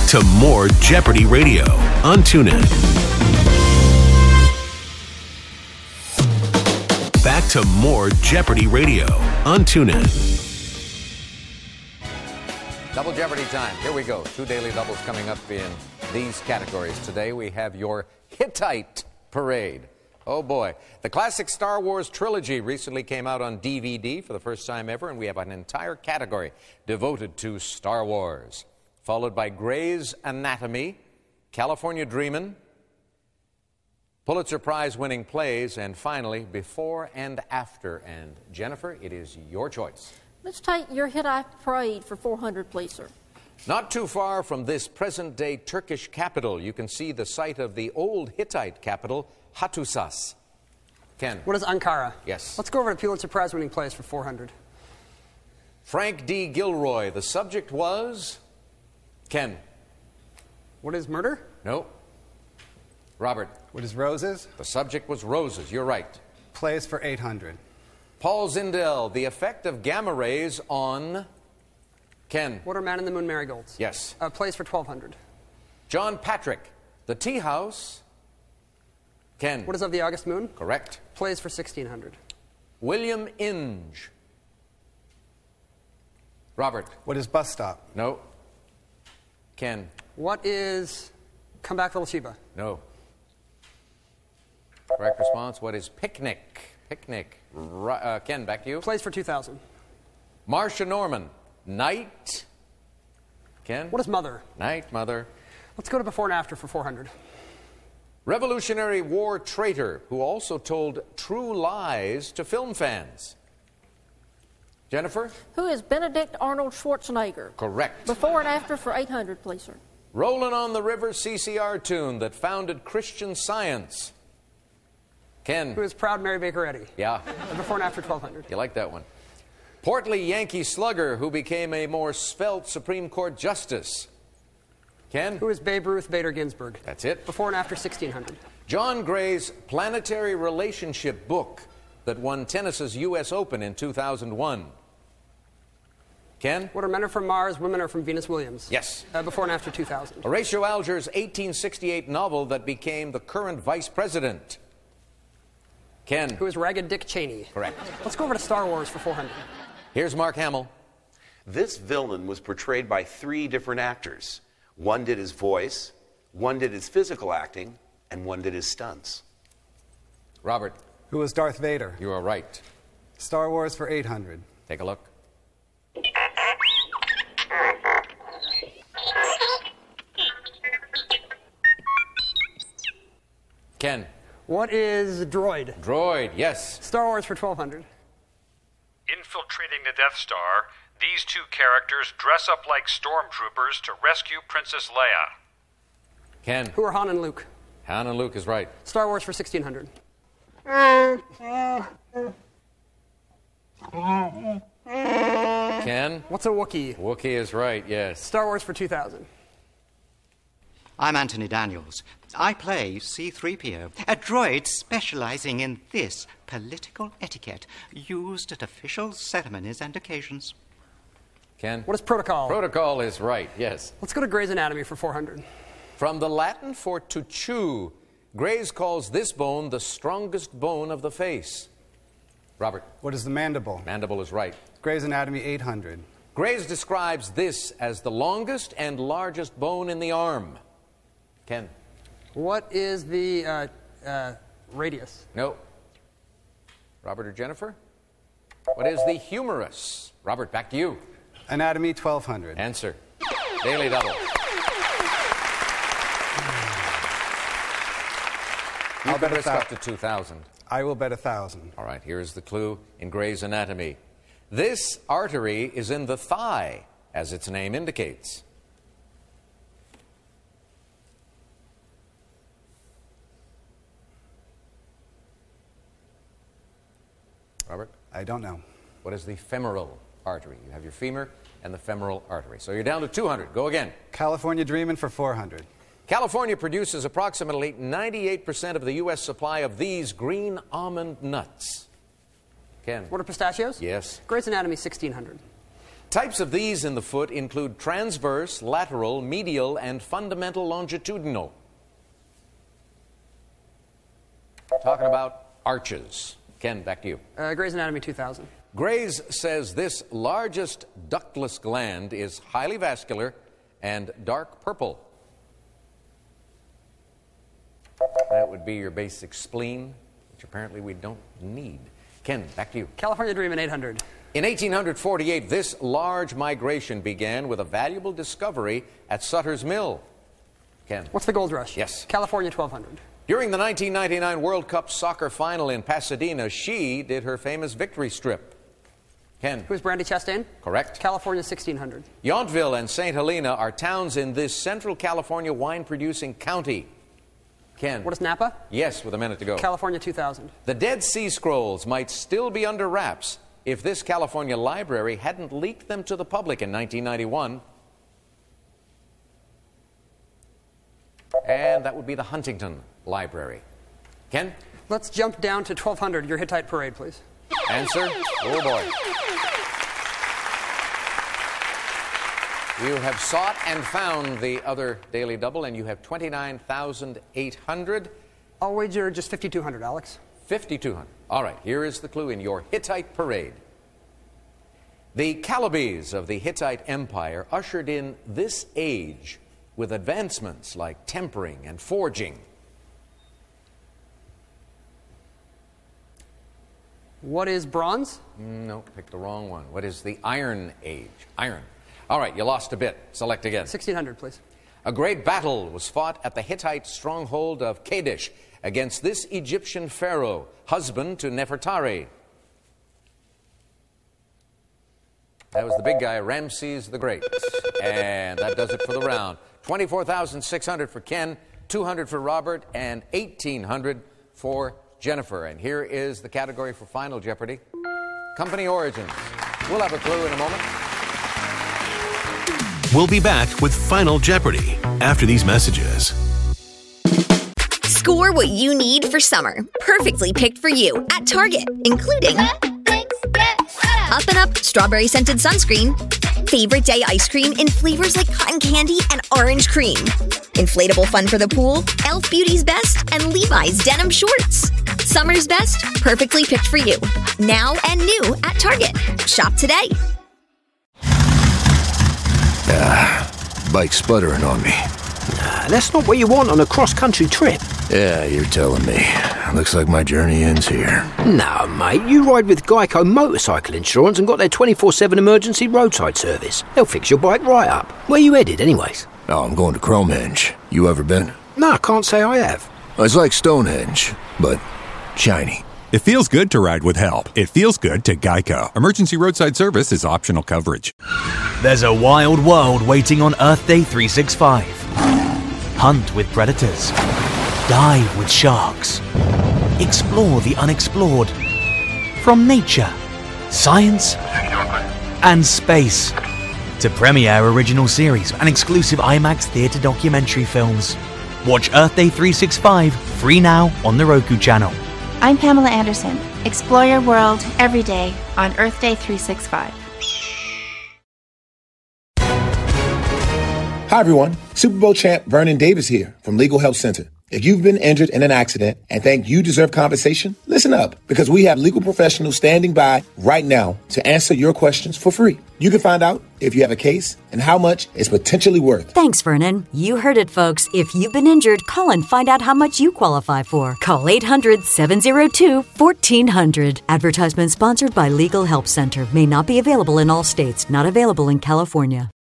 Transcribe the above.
to more Jeopardy Radio on TuneIn. Back to more Jeopardy Radio on TuneIn. Double Jeopardy time. Here we go. 2 daily doubles coming up in these categories. Today we have your Hittite Parade. Oh boy. The classic Star Wars trilogy recently came out on DVD for the first time ever, and we have an entire category devoted to Star Wars. Followed by Grey's Anatomy, California Dreamin', Pulitzer Prize-winning plays, and finally, Before and After. And Jennifer, it is your choice. Let's take your Hittite Parade for 400, please, sir. Not too far from this present-day Turkish capital, you can see the site of the old Hittite capital, Hattusas. Ken. What is Ankara? Yes. Let's go over to Pulitzer Prize-winning plays for 400. Frank D. Gilroy. The subject was... Ken. What is Murder? No. Robert. What is Roses? The subject was Roses. You're right. Plays for 800. Paul Zindel. The effect of gamma rays on... Ken. What are Man in the Moon Marigolds? Yes. Plays for 1,200. John Patrick. The Tea House. Ken. What is Of the August Moon? Correct. Plays for 1,600. William Inge. Robert. What is Bus Stop? No. Ken. What is Come Back, Little Sheba? No. Correct response. What is Picnic? Picnic. Ken, back to you. Plays for 2,000. Marcia Norman. Night. Ken. What is Mother? Night, Mother. Let's go to Before and After for 400. Revolutionary War traitor who also told true lies to film fans. Jennifer? Who is Benedict Arnold Schwarzenegger? Correct. Before and After for 800, please, sir. Rollin' on the River CCR tune that founded Christian Science. Ken? Who is Proud Mary Baker Eddy? Yeah. Before and After 1,200. You like that one. Portly Yankee slugger who became a more svelte Supreme Court justice. Ken? Who is Babe Ruth Bader Ginsburg? That's it. Before and After 1,600. John Gray's planetary relationship book that won tennis's U.S. Open in 2001. Ken? What are Men Are From Mars, Women Are From Venus Williams? Yes. Before and After 2000. Horatio Alger's 1868 novel that became the current vice president. Ken? Who is Ragged Dick Cheney? Correct. Let's go over to Star Wars for 400. Here's Mark Hamill. This villain was portrayed by 3 different actors. One did his voice, one did his physical acting, and one did his stunts. Robert. Who was Darth Vader? You are right. Star Wars for 800. Take a look. Ken. What is Droid? Droid, yes. Star Wars for 1,200. Infiltrating the Death Star, these 2 characters dress up like stormtroopers to rescue Princess Leia. Ken. Who are Han and Luke? Han and Luke is right. Star Wars for 1,600. Ken. What's a Wookiee? Wookiee is right, yes. Star Wars for 2,000. I'm Anthony Daniels. I play C-3PO, a droid specializing in this political etiquette used at official ceremonies and occasions. Ken? What is Protocol? Protocol is right, yes. Let's go to Grey's Anatomy for 400. From the Latin for to chew, Grays calls this bone the strongest bone of the face. Robert? What is the mandible? Mandible is right. Grey's Anatomy 800. Grays describes this as the longest and largest bone in the arm. Ken? What is the radius? No. Robert or Jennifer? What is the humerus? Robert, back to you. Anatomy 1,200. Answer. Daily double. You can risk up to 2,000. I will bet 1,000. All right, here's the clue in Grey's Anatomy. This artery is in the thigh, as its name indicates. Robert? I don't know. What is the femoral artery? You have your femur and the femoral artery. So you're down to 200. Go again. California Dreamin' for 400. California produces approximately 98% of the U.S. supply of these green almond nuts. Ken? What are pistachios? Yes. Grey's Anatomy 1,600. Types of these in the foot include transverse, lateral, medial, and fundamental longitudinal. Talking about arches. Ken, back to you. Gray's Anatomy 2000. Gray's says this largest ductless gland is highly vascular and dark purple. That would be your basic spleen, which apparently we don't need. Ken, back to you. California Dreamin' 800. In 1848, this large migration began with a valuable discovery at Sutter's Mill. Ken. What's the gold rush? Yes. California 1200. During the 1999 World Cup soccer final in Pasadena, she did her famous victory strip. Ken. Who's Brandy Chastain? Correct. California 1600. Yountville and St. Helena are towns in this Central California wine-producing county. Ken. What is Napa? Yes, with a minute to go. California 2000. The Dead Sea Scrolls might still be under wraps if this California library hadn't leaked them to the public in 1991. And that would be the Huntington Library. Ken? Let's jump down to 1200. Your Hittite parade, please. Answer? Oh, boy. You have sought and found the other daily double, and you have 29,800. I'll wager just 5,200, Alex. 5,200. All right, here is the clue in your Hittite parade. The Chalybes of the Hittite Empire ushered in this age with advancements like tempering and forging. What is bronze? No, picked the wrong one. What is the Iron Age? Iron. All right, you lost a bit. Select again. 1600, please. A great battle was fought at the Hittite stronghold of Kadesh against this Egyptian pharaoh, husband to Nefertari. That was the big guy, Ramses the Great. And that does it for the round. 24,600 for Ken, 200 for Robert, and 1,800 for Jennifer. And here is the category for Final Jeopardy. Company origins. We'll have a clue in a moment. We'll be back with Final Jeopardy after these messages. Score what you need for summer. Perfectly picked for you at Target, including Up and Up Strawberry Scented Sunscreen, Favorite Day Ice Cream in flavors like cotton candy and orange cream, Inflatable Fun for the Pool, Elf Beauty's Best, and Levi's Denim Shorts. Summer's best, perfectly picked for you. Now and new at Target. Shop today. Bike sputtering on me. That's not what you want on a cross-country trip. Yeah, you're telling me. Looks like my journey ends here. No, mate, you ride with Geico Motorcycle Insurance and got their 24/7 emergency roadside service. They'll fix your bike right up. Where you headed, anyways? Oh, I'm going to Cromehenge. You ever been? No, I can't say I have. It's like Stonehenge, but shiny. It feels good to ride with help. It feels good to Geico. Emergency roadside service is optional coverage. There's a wild world waiting on Earth Day 365. Hunt with predators. Dive with sharks. Explore the unexplored. From nature, science, and space. To premiere original series and exclusive IMAX theatre documentary films. Watch Earth Day 365 free now on the Roku channel. I'm Pamela Anderson. Explore your world every day on Earth Day 365. Hi, everyone. Super Bowl champ Vernon Davis here from Legal Help Center. If you've been injured in an accident and think you deserve compensation, listen up, because we have legal professionals standing by right now to answer your questions for free. You can find out if you have a case and how much it's potentially worth. Thanks, Vernon. You heard it, folks. If you've been injured, call and find out how much you qualify for. Call 800-702-1400. Advertisement sponsored by Legal Help Center. May not be available in all states. Not available in California.